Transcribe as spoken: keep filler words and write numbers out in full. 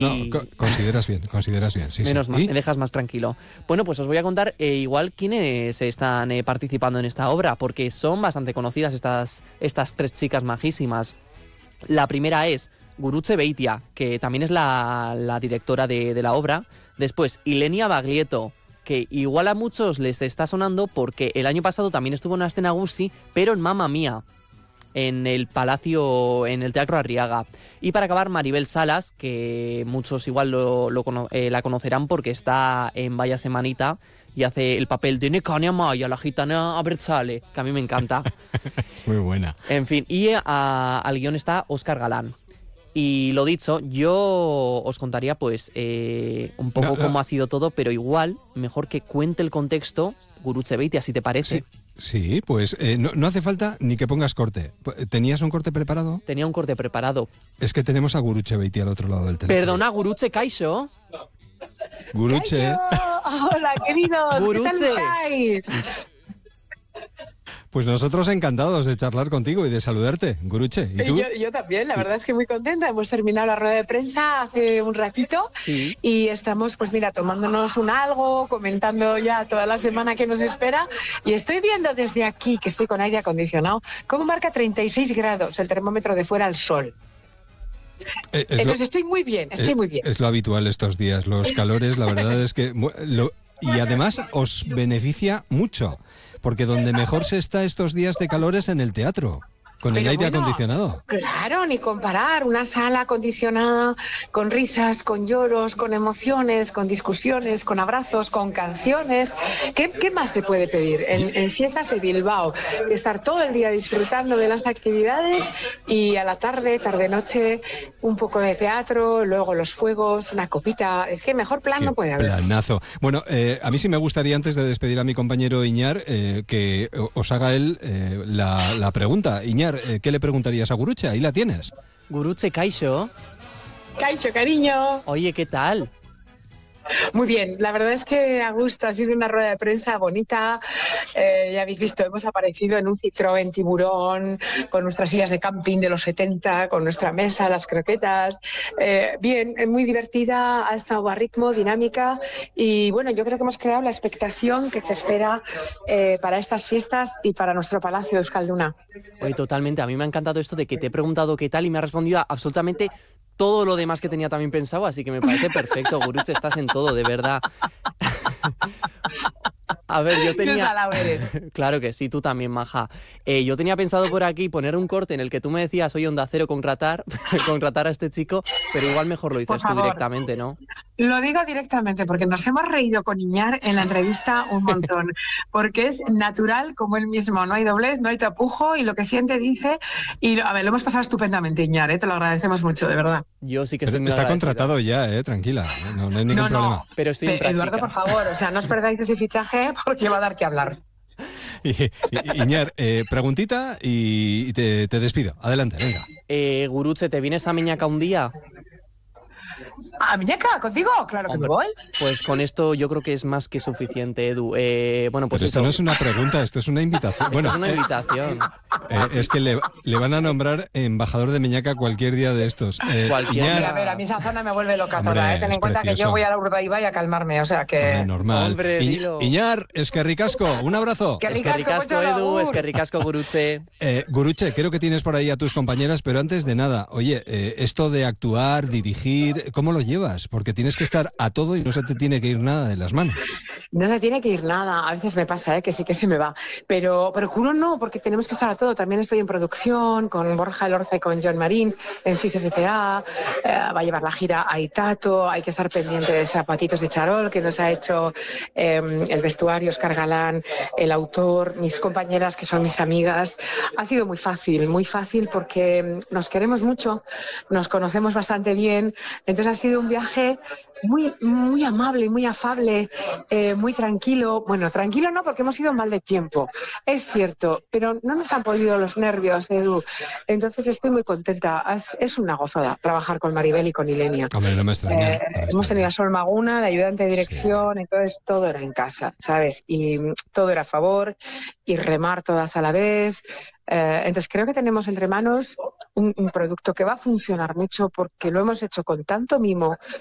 No, y... co- consideras bien, consideras bien, sí, Menos sí. mal, ¿Y? me dejas más tranquilo. Bueno, pues os voy a contar eh, igual quiénes están eh, participando en esta obra, porque son bastante conocidas estas, estas tres chicas majísimas. La primera es Gurutze Beitia, que también es la, la directora de, de la obra. Después, Ilenia Baglietto, que igual a muchos les está sonando porque el año pasado también estuvo en Astena Guzzi, pero en Mamma Mía, en el Palacio, en el Teatro Arriaga. Y para acabar, Maribel Salas, que muchos igual lo, lo cono- eh, la conocerán porque está en Vaya Semanita y hace el papel de Nekania Maya, la gitana Abertzale, que a mí me encanta. Muy buena. En fin, y a- al guión está Óscar Galán. Y lo dicho, yo os contaría pues eh, un poco No, no. cómo ha sido todo, pero igual, mejor que cuente el contexto Gurutze Beitia, si te parece. Sí, sí, pues eh, no, no hace falta ni que pongas corte. ¿Tenías un corte preparado? Tenía un corte preparado. Es que tenemos a Gurutze Beitia al otro lado del teléfono. Perdona, Gurutze Kaixo. Gurutze, Hola, queridos, Gurutze. ¿qué tal estáis? pues nosotros encantados de charlar contigo y de saludarte, Gurutze. ¿Y tú? Yo, yo también, la verdad es que muy contenta. Hemos terminado la rueda de prensa hace un ratito Sí. y estamos, pues mira, tomándonos un algo, comentando ya toda la semana que nos espera. Y estoy viendo desde aquí, que estoy con aire acondicionado, cómo marca treinta y seis grados el termómetro de fuera al sol. Eh, es lo- Entonces estoy muy bien, estoy es- muy bien. Es lo habitual estos días, los calores, la verdad es que... mu- lo- y además os beneficia mucho, porque donde mejor se está estos días de calor es en el teatro, con el Pero aire bueno, acondicionado. Claro, ni comparar una sala acondicionada con risas, con lloros, con emociones, con discusiones, con abrazos, con canciones. ¿Qué, qué más se puede pedir en, en fiestas de Bilbao? Estar todo el día disfrutando de las actividades y a la tarde, tarde-noche, un poco de teatro, luego los fuegos, una copita. Es que mejor plan Qué no puede haber. planazo. Bueno, eh, a mí sí me gustaría, antes de despedir a mi compañero Iñar, eh, que os haga él eh, la, la pregunta. Iñar, eh, ¿qué le preguntarías a Gurutze? Ahí la tienes. Gurutze Kaixo. Caicho, cariño. Oye, ¿qué tal? Muy bien, la verdad es que a gusto, ha sido una rueda de prensa bonita. Eh, ya habéis visto, hemos aparecido en un Citroën Tiburón, con nuestras sillas de camping de los setenta, con nuestra mesa, las croquetas. Eh, bien, eh, muy divertida, ha estado a ritmo, dinámica y bueno, yo creo que hemos creado la expectación que se espera eh, para estas fiestas y para nuestro Palacio de Euskalduna. Oye, totalmente. A mí me ha encantado esto de que te he preguntado qué tal y me ha respondido a absolutamente todo lo demás que tenía también pensado, así que me parece perfecto. Gurutze, estás en todo, de verdad. A ver, yo Qué tenía... salado eres. Claro que sí, tú también, maja. Eh, yo tenía pensado por aquí poner un corte en el que tú me decías, oye, Onda Cero, contratar, contratar a este chico, pero igual mejor lo Por dices tú favor. directamente, ¿no? Lo digo directamente porque nos hemos reído con Iñar en la entrevista un montón, porque es natural como él mismo, no hay doblez, no hay tapujo y lo que siente dice y a ver, lo hemos pasado estupendamente, Iñar, ¿eh? Te lo agradecemos mucho, de verdad. Yo sí que Está estoy muy agradecido. contratado ya, eh, tranquila. No, no hay ningún No, no, problema. Pero estoy en Pe- Eduardo, práctica. por favor, o sea, no os perdáis ese fichaje porque va a dar que hablar. Y- y- Iñar, eh, preguntita y y te, te despido. Adelante, venga. Eh, Gurutze, ¿te vienes a Miñaca un día? ¿A Miñaca? ¿Contigo? Claro que me Hombre, voy. Pues con esto yo creo que es más que suficiente, Edu. Eh, bueno, pues Pero esto eso. no es una pregunta, esto es una invitación. Esto Bueno, es una eh, invitación. eh, es que le, le van a nombrar embajador de Meñaca cualquier día de estos. Eh, Cualquier Iñar, día. A ver, a mí esa zona me vuelve loca Hombre, toda, ¿eh? Ten es en cuenta que precioso. yo voy a la Urdaibai a calmarme, o sea que... hombre, normal. Hombre, I- dilo. Iñar, es que ricasco, un abrazo. Que Es que ricasco, mucho Edu, labur. es que ricasco, Gurutze. Eh, Gurutze, creo que tienes por ahí a tus compañeras, pero antes de nada, oye, eh, esto de actuar, dirigir, ¿cómo lo llevas? Porque tienes que estar a todo y no se te tiene que ir nada de las manos. No se tiene que ir nada, a veces me pasa, ¿eh? Que sí que se me va, pero procuro no, porque tenemos que estar a todo. También estoy en producción con Borja Elorza y con John Marín en C I C F C A, eh, va a llevar la gira a Itato, hay que estar pendiente de Zapatitos de Charol, que nos ha hecho eh, el vestuario Óscar Galán, el autor, mis compañeras que son mis amigas. Ha sido muy fácil, muy fácil porque nos queremos mucho, nos conocemos bastante bien, entonces ha sido un viaje muy, muy amable, muy afable, eh, muy tranquilo. Bueno, tranquilo no, porque hemos ido mal de tiempo, es cierto, pero no nos han podido los nervios, Edu. Entonces estoy muy contenta. Es, es una gozada trabajar con Maribel y con Ilenia. Hombre, no me extraña. Eh, no me hemos tenido a extraña. Sol Maguna, de ayudante de dirección, entonces todo era en casa, ¿sabes? Y mm, todo era a favor y remar todas a la vez. Eh, entonces creo que tenemos entre manos un, un producto que va a funcionar mucho porque lo hemos hecho con tanto mimo